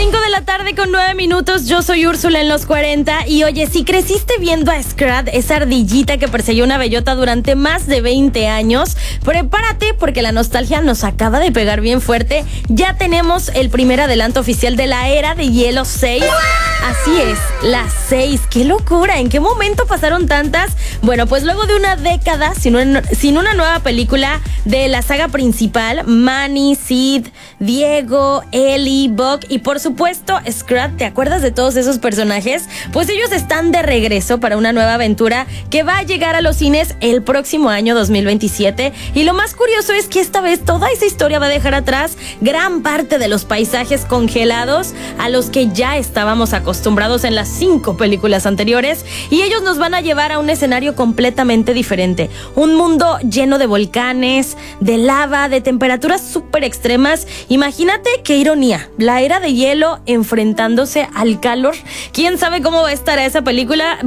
5 de la tarde con 9 minutos, yo soy Úrsula en los 40 y oye, si creciste viendo a Scrat, esa ardillita que perseguía una bellota durante más de 20 años, prepárate porque la nostalgia nos acaba de pegar bien fuerte. Ya tenemos el primer adelanto oficial de la Era de Hielo 6. Así es, la 6, qué locura, ¿en qué momento pasaron tantas? Bueno, pues luego de una década sin una nueva película de la saga principal, Manny, Sid, Diego, Ellie, Buck y por supuesto Scrat, ¿te acuerdas de todos esos personajes? Pues ellos están de regreso para una nueva aventura que va a llegar a los cines el próximo año 2027 y lo más curioso es que esta vez toda esa historia va a dejar atrás gran parte de los paisajes congelados a los que ya estábamos acostumbrados en las 5 películas anteriores y ellos nos van a llevar a un escenario completamente diferente, un mundo lleno de volcanes, de lava, de temperaturas súper extremas. Imagínate qué ironía, la Era de Hielo enfrentándose al calor. Quién sabe cómo va a estar esa película,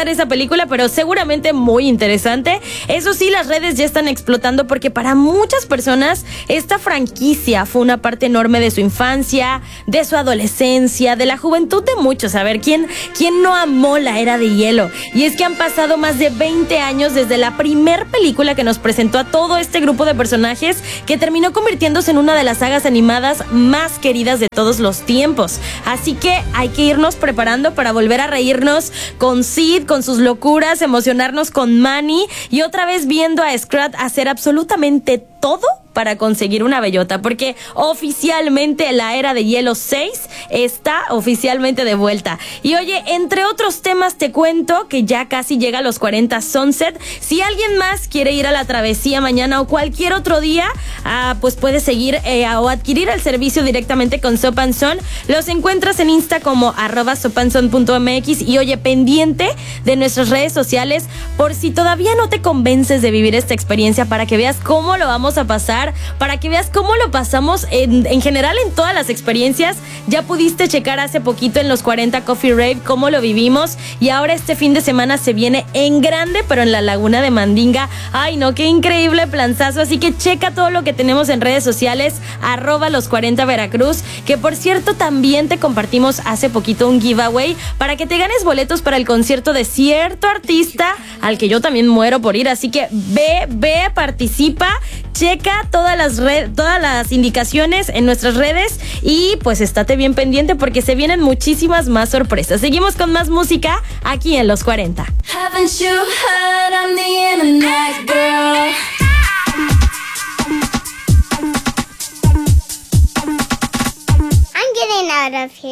pero seguramente muy interesante. Eso sí, las redes ya están explotando porque para muchas personas esta franquicia fue una parte enorme de su infancia, de su adolescencia, de la juventud de muchos. A ver, ¿quién no amó la Era de Hielo? Y es que han pasado más de 20 años desde la primer película que nos presentó a todo este grupo de personajes que terminó convirtiéndose en una de las sagas animadas más queridas de todos los tiempos. Así que hay que irnos preparando para volver a reírnos con Sid, con sus locuras, emocionarnos con Manny y otra vez viendo a Scrat hacer absolutamente todo para conseguir una bellota, porque oficialmente la Era de Hielo 6 está oficialmente de vuelta. Y oye, entre otros temas te cuento que ya casi llega a los 40 Sunset. Si alguien más quiere ir a la travesía mañana o cualquier otro día, pues puedes seguir o adquirir el servicio directamente con Sopanson. Los encuentras en Insta como @sopanson.mx y oye, pendiente de nuestras redes sociales por si todavía no te convences de vivir esta experiencia para que veas cómo lo vamos a pasar, para que veas cómo lo pasamos en general en todas las experiencias. Ya pudiste checar hace poquito en los 40 Coffee Rave cómo lo vivimos y ahora este fin de semana se viene en grande, pero en la Laguna de Mandinga. Ay no, qué increíble planzazo, así que checa todo lo que tenemos en redes sociales, @los 40 Veracruz, que por cierto también te compartimos hace poquito un giveaway para que te ganes boletos para el concierto de cierto artista al que yo también muero por ir, así que ve, participa, checa todas las indicaciones en nuestras redes y pues estate bien pendiente porque se vienen muchísimas más sorpresas. Seguimos con más música aquí en Los 40. Haven't you heard I'm the internet girl? I'm getting out of here.